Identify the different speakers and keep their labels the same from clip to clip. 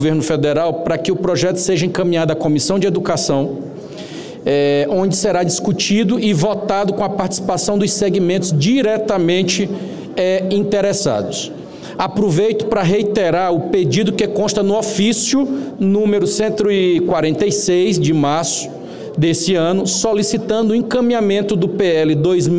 Speaker 1: Governo Federal para que o projeto seja encaminhado à Comissão de Educação, onde será discutido e votado com a participação dos segmentos diretamente interessados. Aproveito para reiterar o pedido que consta no ofício número 146 de março desse ano, solicitando o encaminhamento do PL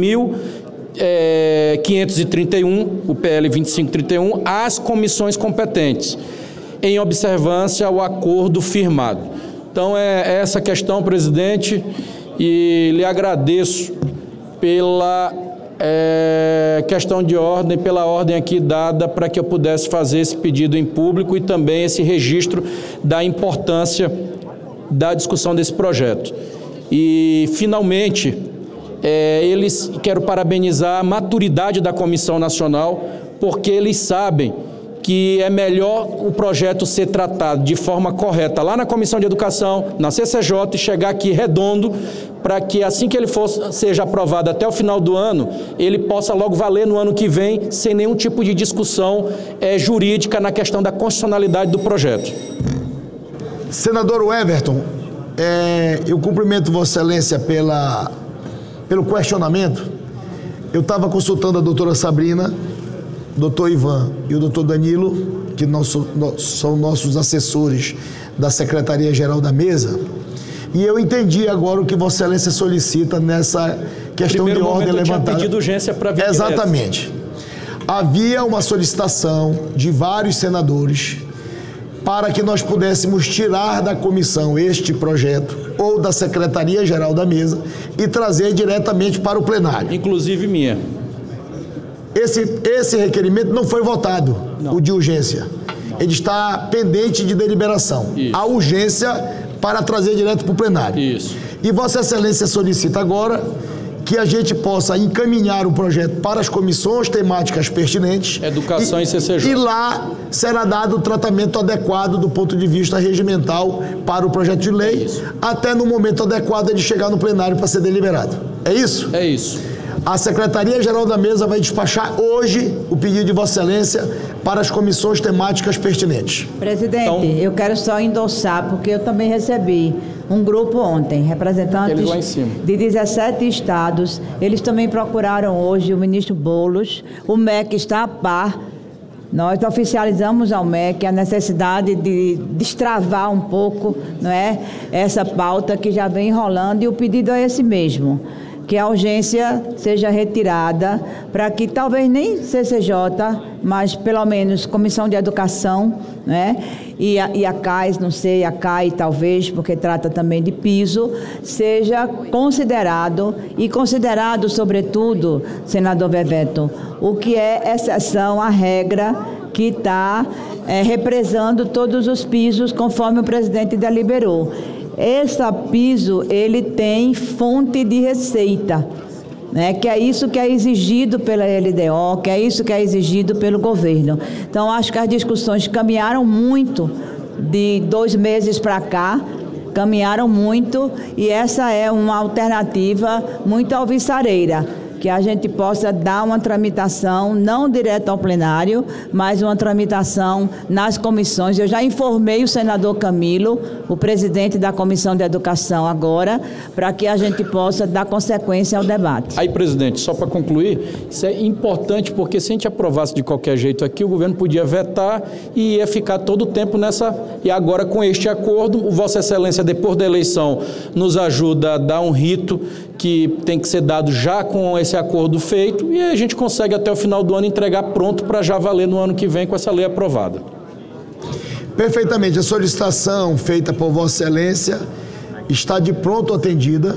Speaker 1: 2531, o PL 2531, às comissões competentes, em observância ao acordo firmado. Então, é essa questão, presidente, e lhe agradeço pela questão de ordem, pela ordem aqui dada para que eu pudesse fazer esse pedido em público e também esse registro da importância da discussão desse projeto. E, finalmente, quero parabenizar a maturidade da Comissão Nacional, porque eles sabem que é melhor o projeto ser tratado de forma correta lá na Comissão de Educação, na CCJ, e chegar aqui redondo, para que assim que ele seja aprovado até o final do ano, ele possa logo valer no ano que vem, sem nenhum tipo de discussão jurídica na questão da constitucionalidade do projeto.
Speaker 2: Senador Everton, eu cumprimento Vossa Excelência pelo questionamento. Eu estava consultando a doutora Sabrina, doutor Ivan e o doutor Danilo, que são nossos assessores da Secretaria-Geral da Mesa, e eu entendi agora o que Vossa Excelência solicita nessa questão de ordem levantada.
Speaker 1: Pedido urgência para vir
Speaker 2: exatamente. Havia uma solicitação de vários senadores para que nós pudéssemos tirar da comissão este projeto ou da Secretaria-Geral da Mesa e trazer diretamente para o plenário.
Speaker 1: Inclusive minha.
Speaker 2: Esse requerimento não foi votado, não. O de urgência. Ele está pendente de deliberação. Isso. A urgência para trazer direto para o plenário.
Speaker 1: Isso.
Speaker 2: E Vossa Excelência solicita agora que a gente possa encaminhar o projeto para as comissões temáticas pertinentes.
Speaker 1: Educação e CCJ.
Speaker 2: E lá será dado o tratamento adequado do ponto de vista regimental para o projeto de lei, até no momento adequado ele chegar no plenário para ser deliberado. É isso?
Speaker 1: É isso.
Speaker 2: A Secretaria-Geral da Mesa vai despachar hoje o pedido de Vossa Excelência para as comissões temáticas pertinentes.
Speaker 3: Presidente, então, eu quero só endossar, porque eu também recebi um grupo ontem, representantes de 17 estados. Eles também procuraram hoje o ministro Boulos. O MEC está a par. Nós oficializamos ao MEC a necessidade de destravar um pouco, não é, essa pauta que já vem enrolando, e o pedido é esse mesmo, que a urgência seja retirada para que talvez nem CCJ, mas pelo menos Comissão de Educação, né, e a CAIS, não sei, a CAI talvez, porque trata também de piso, seja considerado, e considerado sobretudo, senador Veveto, o que é exceção à regra que está represando todos os pisos conforme o presidente deliberou. Esse piso, ele tem fonte de receita, né? Que é isso que é exigido pela LDO, que é isso que é exigido pelo governo. Então, acho que as discussões caminharam muito de 2 meses para cá, caminharam muito, e essa é uma alternativa muito alvissareira, que a gente possa dar uma tramitação, não direto ao plenário, mas uma tramitação nas comissões. Eu já informei o senador Camilo, o presidente da Comissão de Educação agora, para que a gente possa dar consequência ao debate.
Speaker 1: Aí, presidente, só para concluir, isso é importante, porque se a gente aprovasse de qualquer jeito aqui, o governo podia vetar e ia ficar todo o tempo nessa... E agora, com este acordo, o Vossa Excelência, depois da eleição, nos ajuda a dar um rito que tem que ser dado já com esse acordo feito, e a gente consegue até o final do ano entregar pronto para já valer no ano que vem com essa lei aprovada.
Speaker 2: Perfeitamente. A solicitação feita por Vossa Excelência está de pronto atendida,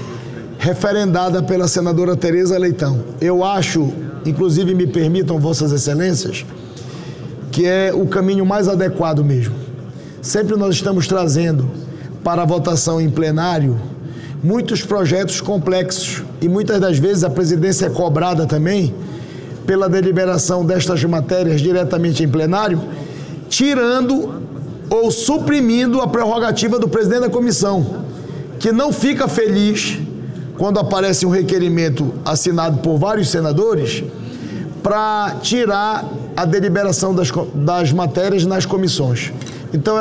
Speaker 2: referendada pela senadora Tereza Leitão. Eu acho, inclusive me permitam Vossas Excelências, que é o caminho mais adequado mesmo. Sempre nós estamos trazendo para a votação em plenário muitos projetos complexos, e muitas das vezes a presidência é cobrada também pela deliberação destas matérias diretamente em plenário, tirando ou suprimindo a prerrogativa do presidente da comissão, que não fica feliz quando aparece um requerimento assinado por vários senadores para tirar a deliberação das matérias nas comissões. Então,